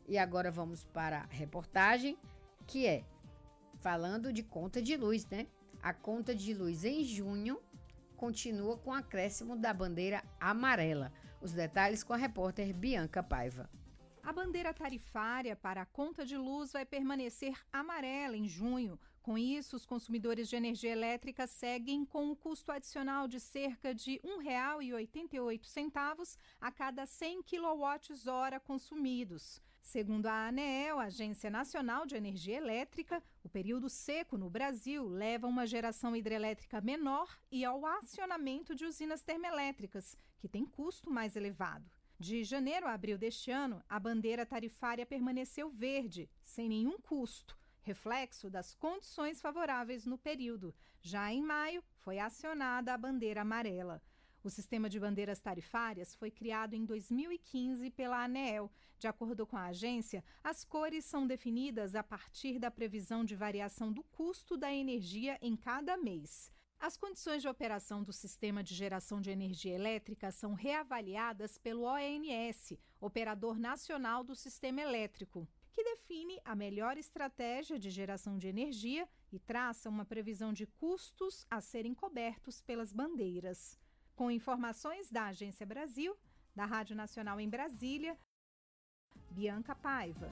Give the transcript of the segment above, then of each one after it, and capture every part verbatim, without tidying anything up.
E agora vamos para a reportagem, que é falando de conta de luz, né? A conta de luz em junho continua com o acréscimo da bandeira amarela. Os detalhes com a repórter Bianca Paiva. A bandeira tarifária para a conta de luz vai permanecer amarela em junho. Com isso, os consumidores de energia elétrica seguem com um custo adicional de cerca de um real e oitenta e oito centavos a cada cem quilowatts-hora consumidos. Segundo a ANEEL, Agência Nacional de Energia Elétrica, o período seco no Brasil leva a uma geração hidrelétrica menor e ao acionamento de usinas termoelétricas, que têm custo mais elevado. De janeiro a abril deste ano, a bandeira tarifária permaneceu verde, sem nenhum custo, reflexo das condições favoráveis no período. Já em maio, foi acionada a bandeira amarela. O sistema de bandeiras tarifárias foi criado em dois mil e quinze pela ANEEL. De acordo com a agência, as cores são definidas a partir da previsão de variação do custo da energia em cada mês. As condições de operação do sistema de geração de energia elétrica são reavaliadas pelo O N S, Operador Nacional do Sistema Elétrico, que define a melhor estratégia de geração de energia e traça uma previsão de custos a serem cobertos pelas bandeiras. Com informações da Agência Brasil, da Rádio Nacional em Brasília, Bianca Paiva.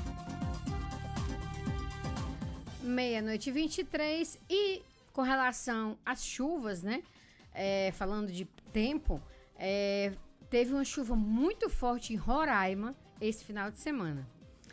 Meia-noite e vinte e três e... Com relação às chuvas, né? É, falando de tempo, é, teve uma chuva muito forte em Roraima esse final de semana.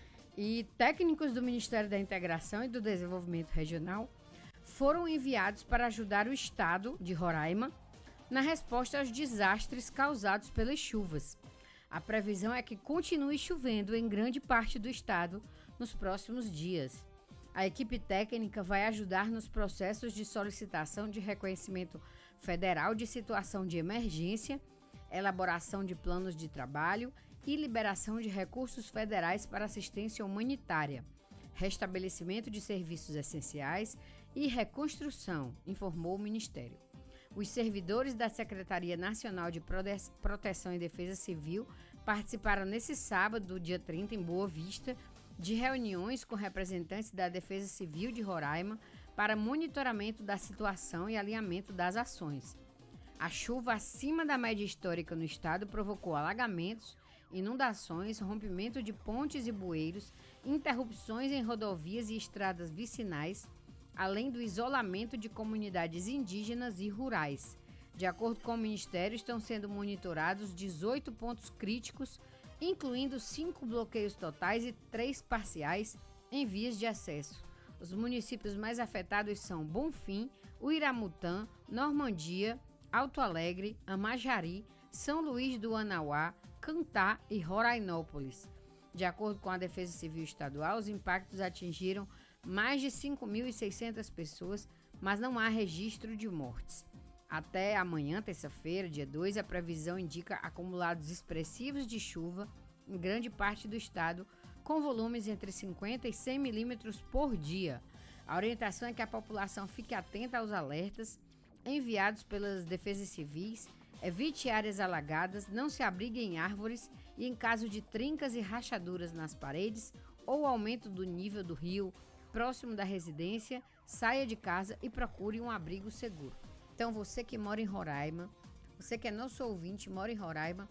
E técnicos do Ministério da Integração e do Desenvolvimento Regional foram enviados para ajudar o estado de Roraima na resposta aos desastres causados pelas chuvas. A previsão é que continue chovendo em grande parte do estado nos próximos dias. A equipe técnica vai ajudar nos processos de solicitação de reconhecimento federal de situação de emergência, elaboração de planos de trabalho e liberação de recursos federais para assistência humanitária, restabelecimento de serviços essenciais e reconstrução, informou o Ministério. Os servidores da Secretaria Nacional de Proteção e Defesa Civil participaram nesse sábado, dia trinta, em Boa Vista, de reuniões com representantes da Defesa Civil de Roraima para monitoramento da situação e alinhamento das ações. A chuva acima da média histórica no estado provocou alagamentos, inundações, rompimento de pontes e bueiros, interrupções em rodovias e estradas vicinais, além do isolamento de comunidades indígenas e rurais. De acordo com o Ministério, estão sendo monitorados dezoito pontos críticos, incluindo cinco bloqueios totais e três parciais em vias de acesso. Os municípios mais afetados são Bonfim, Uiramutã, Normandia, Alto Alegre, Amajari, São Luís do Anauá, Cantá e Rorainópolis. De acordo com a Defesa Civil Estadual, os impactos atingiram mais de cinco mil e seiscentas pessoas, mas não há registro de mortes. Até amanhã, terça-feira, dia dois, a previsão indica acumulados expressivos de chuva em grande parte do estado, com volumes entre cinquenta e cem milímetros por dia. A orientação é que a população fique atenta aos alertas enviados pelas defesas civis, evite áreas alagadas, não se abrigue em árvores e, em caso de trincas e rachaduras nas paredes ou aumento do nível do rio próximo da residência, saia de casa e procure um abrigo seguro. Então, você que mora em Roraima, você que é nosso ouvinte, mora em Roraima,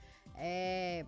é,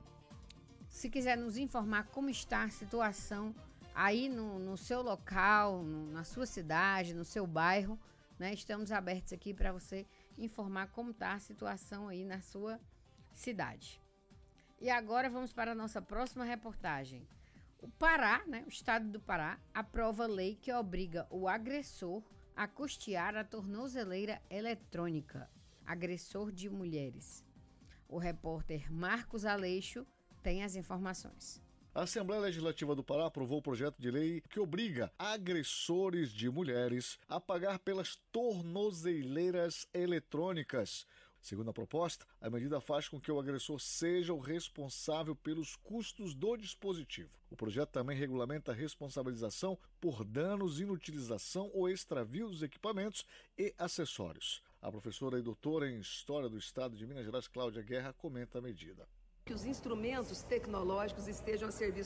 se quiser nos informar como está a situação aí no, no seu local, no, na sua cidade, no seu bairro, né? Estamos abertos aqui para você informar como está a situação aí na sua cidade. E agora vamos para a nossa próxima reportagem. O Pará, né, o estado do Pará, aprova lei que obriga o agressor a custear a tornozeleira eletrônica, agressor de mulheres. O repórter Marcos Aleixo tem as informações. A Assembleia Legislativa do Pará aprovou o projeto de lei que obriga agressores de mulheres a pagar pelas tornozeleiras eletrônicas. Segundo a proposta, a medida faz com que o agressor seja o responsável pelos custos do dispositivo. O projeto também regulamenta a responsabilização por danos, inutilização ou extravio dos equipamentos e acessórios. A professora e doutora em História do Estado de Minas Gerais, Cláudia Guerra, comenta a medida. Que os instrumentos tecnológicos estejam a serviço